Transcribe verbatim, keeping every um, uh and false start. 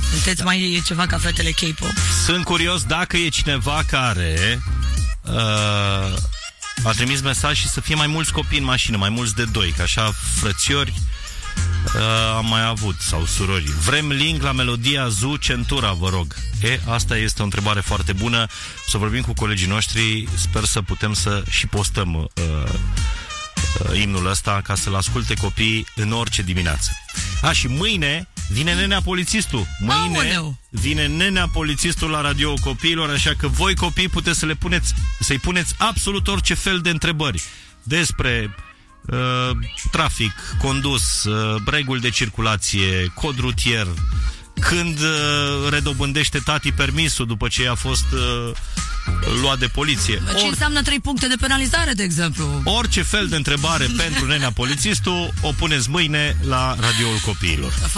Sunteți mai ceva ca fetele K-pop. Sunt curios dacă e cineva care uh, a trimis mesaj și să fie mai mulți copii în mașină, mai mulți de doi, că așa frățiori uh, am mai avut, sau surori. Vrem link la melodia Zu Centura, vă rog. E, asta este o întrebare foarte bună. Să vorbim cu colegii noștri. Sper să putem să și postăm uh, uh, imnul ăsta ca să-l asculte copiii în orice dimineață. A, și mâine vine nenea polițistul. Mâine Aoleu. vine nenea polițistul la radio copiilor, așa că voi copii puteți să le puneți, să-i puneți absolut orice fel de întrebări despre uh, trafic, condus, uh, reguli de circulație, cod rutier, când uh, redobândește tati permisul după ce a fost uh, luat de poliție. Ce Or, înseamnă trei puncte de penalizare, de exemplu? orice fel de întrebare pentru nenea polițistul o puneți mâine la radioul copiilor.